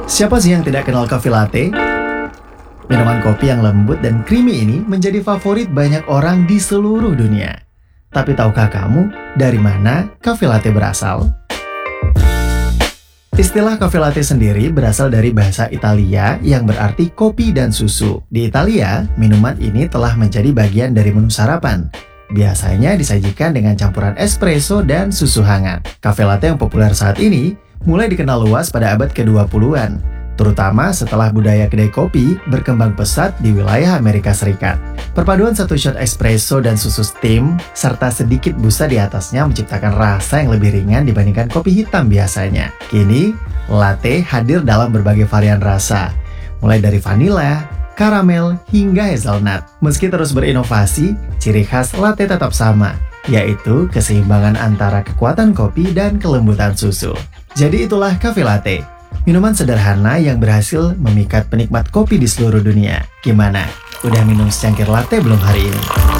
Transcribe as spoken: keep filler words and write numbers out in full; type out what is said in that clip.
Siapa sih yang tidak kenal cafe latte? Minuman kopi yang lembut dan creamy ini menjadi favorit banyak orang di seluruh dunia. Tapi tahukah kamu dari mana cafe latte berasal? Istilah cafe latte sendiri berasal dari bahasa Italia yang berarti kopi dan susu. Di Italia, minuman ini telah menjadi bagian dari menu sarapan. Biasanya disajikan dengan campuran espresso dan susu hangat. Cafe latte yang populer saat ini mulai dikenal luas pada abad kedua puluhan, terutama setelah budaya kedai kopi berkembang pesat di wilayah Amerika Serikat. Perpaduan satu shot espresso dan susu steam, serta sedikit busa di atasnya menciptakan rasa yang lebih ringan dibandingkan kopi hitam biasanya. Kini, latte hadir dalam berbagai varian rasa, mulai dari vanilla, karamel, hingga hazelnut. Meski terus berinovasi, ciri khas latte tetap sama, yaitu keseimbangan antara kekuatan kopi dan kelembutan susu. Jadi itulah cafe latte, minuman sederhana yang berhasil memikat penikmat kopi di seluruh dunia. Gimana? Udah minum secangkir latte belum hari ini?